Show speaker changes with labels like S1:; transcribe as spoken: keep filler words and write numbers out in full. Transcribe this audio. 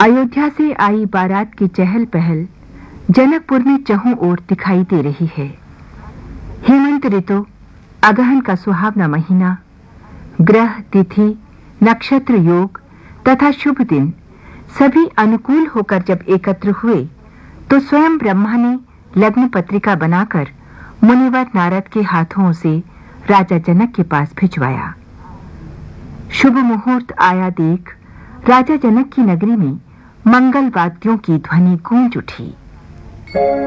S1: अयोध्या से आई बारात की चहल पहल जनकपुर में चहुं ओर दिखाई दे रही है। हेमंत ऋतु, अगहन का सुहावना महीना, ग्रह, तिथि, नक्षत्र, योग तथा शुभ दिन सभी अनुकूल होकर जब एकत्र हुए तो स्वयं ब्रह्मा ने लग्न पत्रिका बनाकर मुनिवर नारद के हाथों से राजा जनक के पास भिजवाया। शुभ मुहूर्त आया देख राजा जनक की नगरी में मंगल वाद्यों की ध्वनि गूंज उठी।